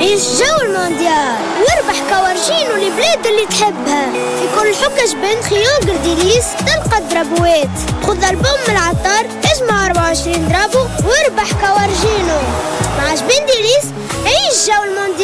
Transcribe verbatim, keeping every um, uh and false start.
عيش جو المونديال واربح كورجينو لبلاد اللي تحبها. في كل حكش بين خيار قرديليس تلقى درابوات. خذ البوم من العطار، اجمع أربعة وعشرين درابو واربح كورجينو. مع جبين ديليس عيش جو المونديال.